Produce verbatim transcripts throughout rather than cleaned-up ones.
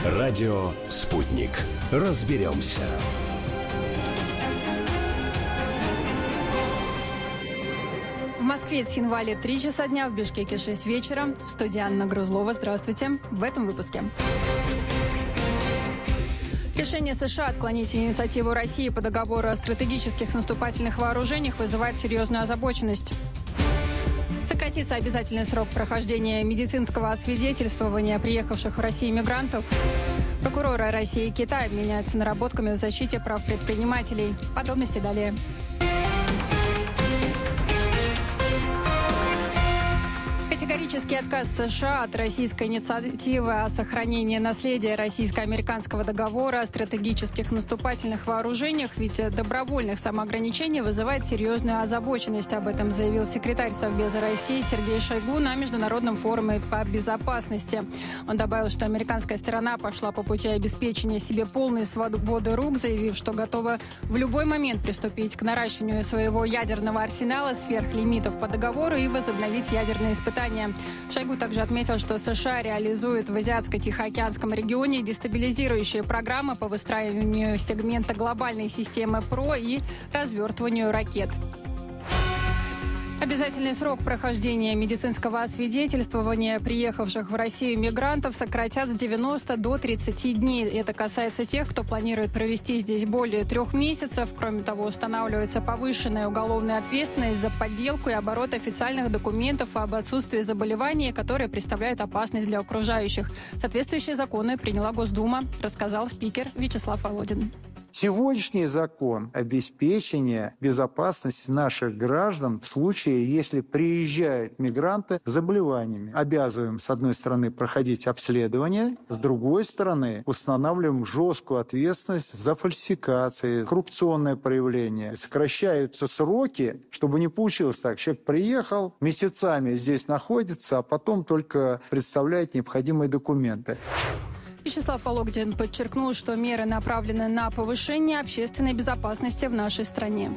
Радио «Спутник». Разберемся. В Москве Цхинвале три часа дня, в Бишкеке шесть вечера. В студии Анна Грузлова. Здравствуйте. В этом выпуске. Решение США отклонить инициативу России по договору о стратегических наступательных вооружениях вызывает серьезную озабоченность. Сократится обязательный срок прохождения медицинского освидетельствования приехавших в Россию мигрантов. Прокуроры России и Китая обменяются наработками в защите прав предпринимателей. Подробности далее. Категорический отказ США от российской инициативы о сохранении наследия российско-американского договора о стратегических наступательных вооружениях в виде добровольных самоограничений вызывает серьезную озабоченность. Об этом заявил секретарь Совбеза России Сергей Шойгу на Международном форуме по безопасности. Он добавил, что американская сторона пошла по пути обеспечения себе полной свободы рук, заявив, что готова в любой момент приступить к наращиванию своего ядерного арсенала сверх лимитов по договору и возобновить ядерные испытания. Шойгу также отметил, что США реализует в Азиатско-Тихоокеанском регионе дестабилизирующие программы по выстраиванию сегмента глобальной системы ПРО и развертыванию ракет. Обязательный срок прохождения медицинского освидетельствования приехавших в Россию мигрантов сократят с девяноста до тридцати дней. Это касается тех, кто планирует провести здесь более трех месяцев. Кроме того, устанавливается повышенная уголовная ответственность за подделку и оборот официальных документов об отсутствии заболеваний, которые представляют опасность для окружающих. Соответствующие законы приняла Госдума, рассказал спикер Вячеслав Володин. Сегодняшний закон обеспечения безопасности наших граждан в случае, если приезжают мигранты с заболеваниями. Обязываем, с одной стороны, проходить обследование, с другой стороны, устанавливаем жесткую ответственность за фальсификации, коррупционное проявление. Сокращаются сроки, чтобы не получилось так. Человек приехал, месяцами здесь находится, а потом только представляет необходимые документы. Вячеслав Володин подчеркнул, что меры направлены на повышение общественной безопасности в нашей стране.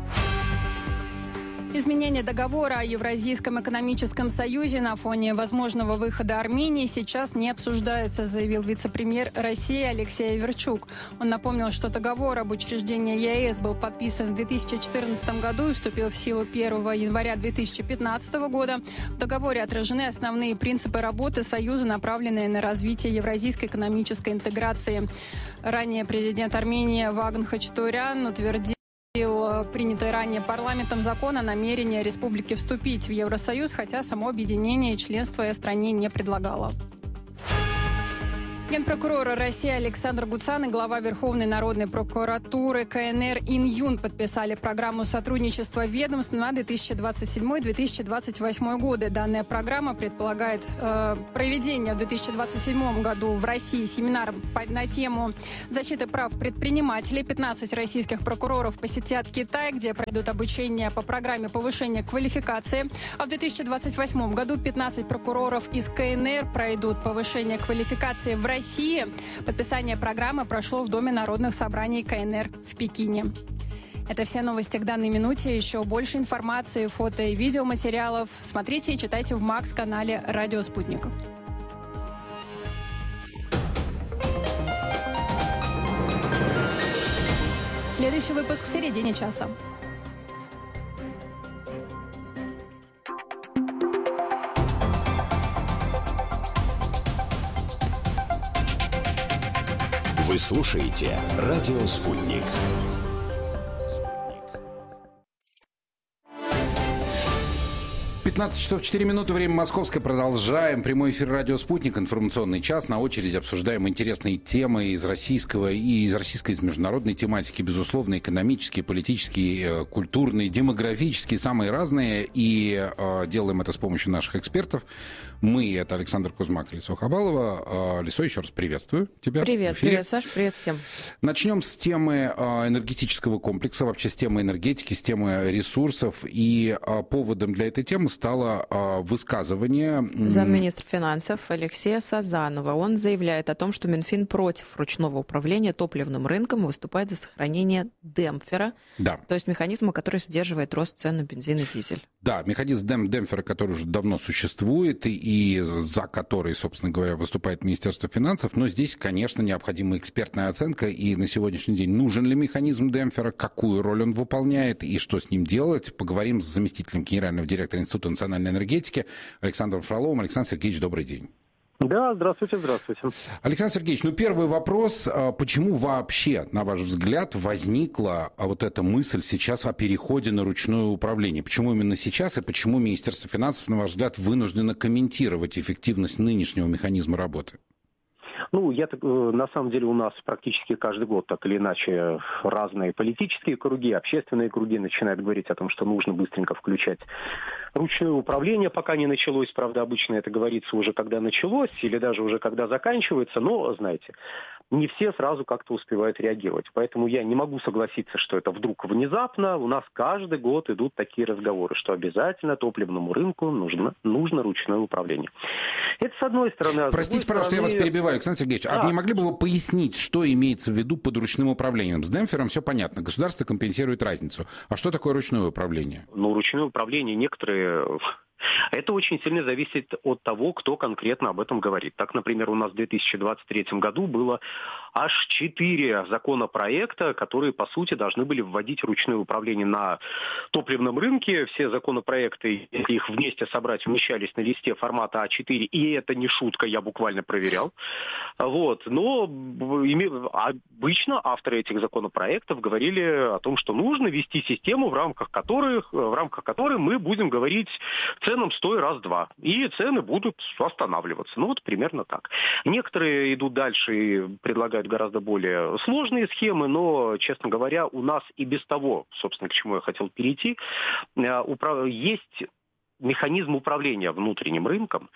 Изменение договора о Евразийском экономическом союзе на фоне возможного выхода Армении сейчас не обсуждается, заявил вице-премьер России Алексей Аверчук. Он напомнил, что договор об учреждении ЕАЭС был подписан в две тысячи четырнадцатом году и вступил в силу первого января две тысячи пятнадцатого года. В договоре отражены основные принципы работы Союза, направленные на развитие евразийской экономической интеграции. Ранее президент Армении Вагн Хачатурян утвердил принятый ранее парламентом закон о намерении республики вступить в Евросоюз, хотя само объединение и членство стране не предлагало. Генпрокурор России Александр Гуцан и глава Верховной народной прокуратуры КНР Ин Юн подписали программу сотрудничества ведомств на две тысячи двадцать седьмой - две тысячи двадцать восьмой годы. Данная программа предполагает э, проведение в две тысячи двадцать седьмом году в России семинара на тему защиты прав предпринимателей. пятнадцать российских прокуроров посетят Китай, где пройдут обучение по программе повышения квалификации. А в две тысячи двадцать восьмом году пятнадцать прокуроров из КНР пройдут повышение квалификации в России. России. Подписание программы прошло в Доме народных собраний КНР в Пекине. Это все новости к данной минуте. Еще больше информации, фото и видеоматериалов смотрите и читайте в Макс-канале «Радио Спутник». Следующий выпуск в середине часа. Вы слушаете «Радио Спутник». пятнадцать часов четыре минуты, время московское. Продолжаем прямой эфир «Радио Спутник», информационный час. На очереди обсуждаем интересные темы из российского и из российской, из международной тематики, безусловно, экономические, политические, культурные, демографические, самые разные. И э, делаем это с помощью наших экспертов. Мы, это Александр Кузьмак и Лисо Хабалова. Лисо, еще раз приветствую тебя. Привет, привет, Саш, привет всем. Начнем с темы энергетического комплекса, вообще с темы энергетики, с темы ресурсов. И поводом для этой темы стало высказывание замминистра финансов Алексея Сазанова. Он заявляет о том, что Минфин против ручного управления топливным рынком и выступает за сохранение демпфера, да. То есть механизма, который сдерживает рост цен на бензин и дизель. Да, механизм демпфера, который уже давно существует, и и за который, собственно говоря, выступает Министерство финансов. Но здесь, конечно, необходима экспертная оценка. И на сегодняшний день нужен ли механизм демпфера, какую роль он выполняет и что с ним делать. Поговорим с заместителем генерального директора Института национальной энергетики Александром Фроловым. Александр Сергеевич, добрый день. Да, здравствуйте, здравствуйте. Александр Сергеевич, ну первый вопрос. Почему вообще, на ваш взгляд, возникла вот эта мысль сейчас о переходе на ручное управление? Почему именно сейчас и почему Министерство финансов, на ваш взгляд, вынуждено комментировать эффективность нынешнего механизма работы? Ну, я так, на самом деле у нас практически каждый год так или иначе разные политические круги, общественные круги начинают говорить о том, что нужно быстренько включать ручное управление, пока не началось. Правда, обычно это говорится уже когда началось или даже уже когда заканчивается, но, знаете, не все сразу как-то успевают реагировать. Поэтому я не могу согласиться, что это вдруг внезапно. У нас каждый год идут такие разговоры, что обязательно топливному рынку нужно, нужно ручное управление. Это с одной стороны. А Простите, пожалуйста, стороны... я вас перебиваю, Александр Сергеевич. Да. А не могли бы вы пояснить, что имеется в виду под ручным управлением? С демпфером все понятно. Государство компенсирует разницу. А что такое ручное управление? Ну, ручное управление некоторые... Это очень сильно зависит от того, кто конкретно об этом говорит. Так, например, у нас в две тысячи двадцать третьем году было аж четыре законопроекта, которые, по сути, должны были вводить ручное управление на топливном рынке. Все законопроекты, если их вместе собрать, умещались на листе формата а четыре, и это не шутка, я буквально проверял. Вот. Но обычно авторы этих законопроектов говорили о том, что нужно ввести систему, в рамках которых, в рамках которой мы будем говорить ценам стой раз-два, и цены будут останавливаться. Ну вот примерно так. Некоторые идут дальше и предлагают гораздо более сложные схемы, но, честно говоря, у нас и без того, собственно, к чему я хотел перейти, есть механизм управления внутренним рынком.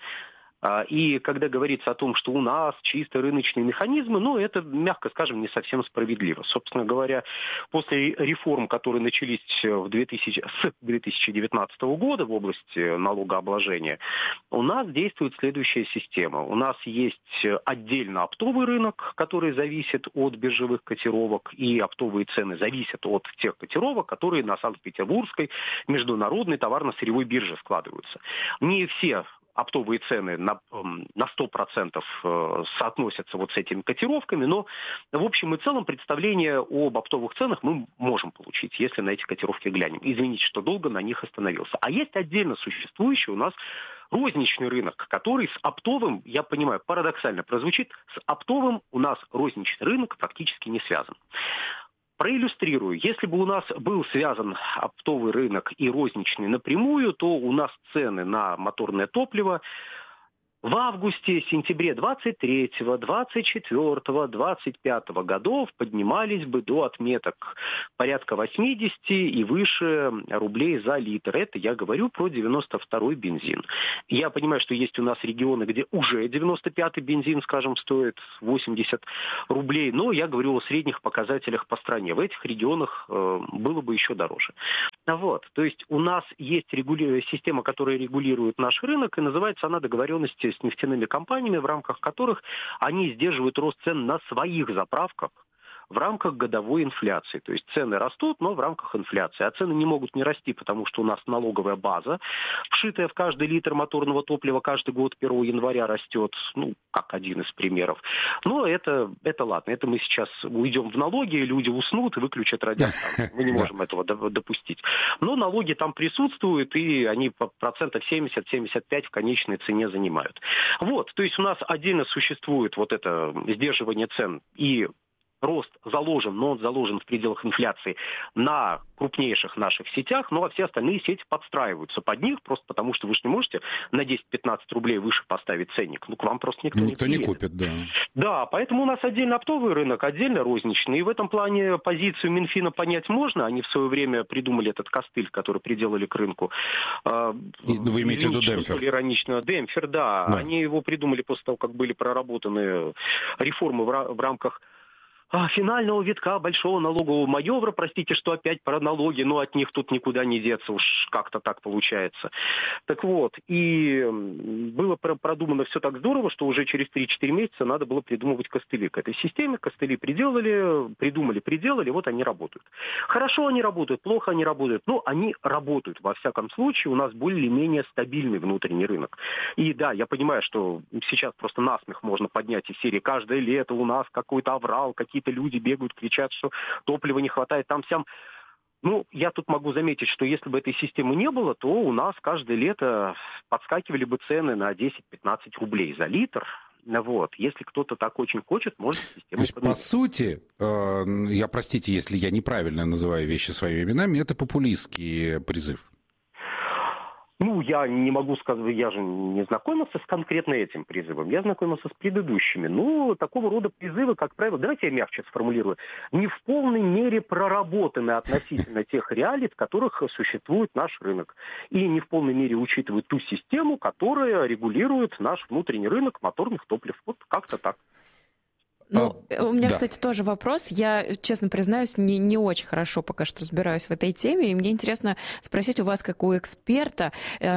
И когда говорится о том, что у нас чисто рыночные механизмы, ну, это, мягко скажем, не совсем справедливо. Собственно говоря, после реформ, которые начались в две тысячи, с две тысячи девятнадцатого года в области налогообложения, у нас действует следующая система. У нас есть отдельно оптовый рынок, который зависит от биржевых котировок, и оптовые цены зависят от тех котировок, которые на Санкт-Петербургской международной товарно-сырьевой бирже складываются. Не все оптовые цены на, на сто процентов соотносятся вот с этими котировками, но в общем и целом представление об оптовых ценах мы можем получить, если на эти котировки глянем. Извините, что долго на них остановился. А есть отдельно существующий у нас розничный рынок, который с оптовым, я понимаю, парадоксально прозвучит, с оптовым у нас розничный рынок практически не связан. Проиллюстрирую. Если бы у нас был связан оптовый рынок и розничный напрямую, то у нас цены на моторное топливо в августе, сентябре двадцать третьего, двадцать четвёртого, двадцать пятого годов поднимались бы до отметок порядка восемьдесят и выше рублей за литр. Это я говорю про девяносто второй бензин. Я понимаю, что есть у нас регионы, где уже девяносто пятый бензин, скажем, стоит восемьдесят рублей, но я говорю о средних показателях по стране. В этих регионах э, было бы еще дороже. Вот. То есть у нас есть регули... система, которая регулирует наш рынок, и называется она договоренности с нефтяными компаниями, в рамках которых они сдерживают рост цен на своих заправках в рамках годовой инфляции. То есть цены растут, но в рамках инфляции. А цены не могут не расти, потому что у нас налоговая база, вшитая в каждый литр моторного топлива, каждый год первого января растет, ну, как один из примеров. Но это, это ладно, это мы сейчас уйдем в налоги, люди уснут и выключат радиостанцию. Мы не можем этого допустить. Но налоги там присутствуют, и они процентов семьдесят-семьдесят пять в конечной цене занимают. Вот, то есть у нас отдельно существует вот это сдерживание цен и рост заложен, но он заложен в пределах инфляции на крупнейших наших сетях, ну а все остальные сети подстраиваются под них, просто потому что вы же не можете на десять-пятнадцать рублей выше поставить ценник. Ну, к вам просто никто, никто не не купит, да. Да, поэтому у нас отдельно оптовый рынок, отдельно розничный. И в этом плане позицию Минфина понять можно. Они в свое время придумали этот костыль, который приделали к рынку. И, вы имеете в виду демпфер? Иронично. Демпфер, да. да. Они его придумали после того, как были проработаны реформы в рамках финального витка большого налогового маневра, простите, что опять про налоги, но от них тут никуда не деться, уж как-то так получается. Так вот, и было продумано все так здорово, что уже через три-четыре месяца надо было придумывать костыли к этой системе. Костыли приделали, придумали, приделали, вот они работают. Хорошо они работают, плохо они работают, но они работают. Во всяком случае, у нас более-менее стабильный внутренний рынок. И да, я понимаю, что сейчас просто насмех можно поднять из серии «каждое лето у нас какой-то аврал, какие-то люди бегают, кричат, что топлива не хватает там-сям». Ну, я тут могу заметить, что если бы этой системы не было, то у нас каждое лето подскакивали бы цены на десять-пятнадцать рублей за литр. Вот. Если кто-то так очень хочет, может систему То есть, поменять. по сути, э, я, простите, если я неправильно называю вещи своими именами, это популистский призыв. Ну, я не могу сказать, я же не знакомился с конкретно этим призывом, я знакомился с предыдущими. Ну, такого рода призывы, как правило, давайте я мягче сформулирую, не в полной мере проработаны относительно тех реалий, в которых существует наш рынок. И не в полной мере учитывают ту систему, которая регулирует наш внутренний рынок моторных топлив. Вот как-то так. Ну, у меня, да. кстати, тоже вопрос. Я, честно признаюсь, не, не очень хорошо пока что разбираюсь в этой теме, и мне интересно спросить у вас, как у эксперта.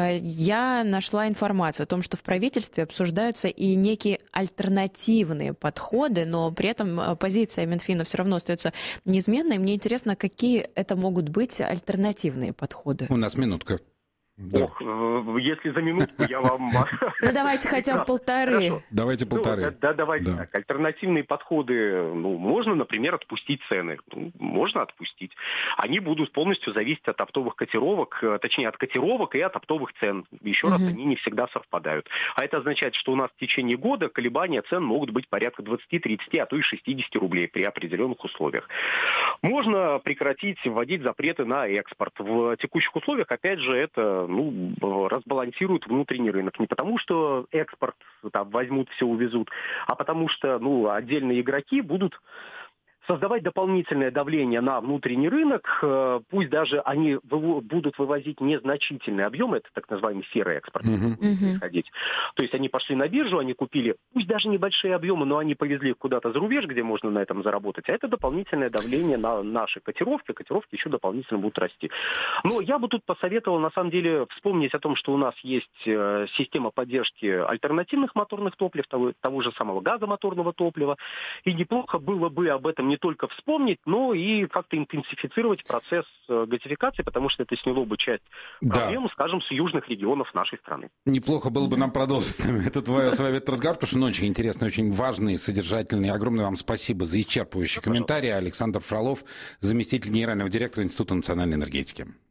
Я нашла информацию о том, что в правительстве обсуждаются и некие альтернативные подходы, но при этом позиция Минфина все равно остается неизменной. Мне интересно, какие это могут быть альтернативные подходы. У нас минутка. Да. Ох, если за минутку я вам... Ну, давайте хотя бы полторы. Давайте полторы. Ну, да, давайте да. так. Альтернативные подходы, ну, можно, например, отпустить цены. Ну, можно отпустить. Они будут полностью зависеть от оптовых котировок, точнее, от котировок и от оптовых цен. Еще угу. раз, они не всегда совпадают. А это означает, что у нас в течение года колебания цен могут быть порядка двадцать-тридцать, а то и шестьдесят рублей при определенных условиях. Можно прекратить вводить запреты на экспорт. В текущих условиях, опять же, это ну, разбалансирует внутренний рынок. Не потому, что экспорт там возьмут, все увезут, а потому что ну, отдельные игроки будут создавать дополнительное давление на внутренний рынок, пусть даже они выво- будут вывозить незначительные объемы, это так называемый серый экспорт, uh-huh. будет происходить. То есть они пошли на биржу, они купили, пусть даже небольшие объемы, но они повезли их куда-то за рубеж, где можно на этом заработать, а это дополнительное давление на наши котировки, котировки еще дополнительно будут расти. Но я бы тут посоветовал, на самом деле, вспомнить о том, что у нас есть система поддержки альтернативных моторных топлив, того, того же самого газомоторного топлива, и неплохо было бы об этом не только вспомнить, но и как-то интенсифицировать процесс газификации, потому что это сняло бы часть проблем, да. скажем, с южных регионов нашей страны. Неплохо было бы нам продолжить этот с вами этот разговор, потому что он очень интересный, очень важный, содержательный. Огромное вам спасибо за исчерпывающий комментарий. Александр Фролов, заместитель генерального директора Института национальной энергетики.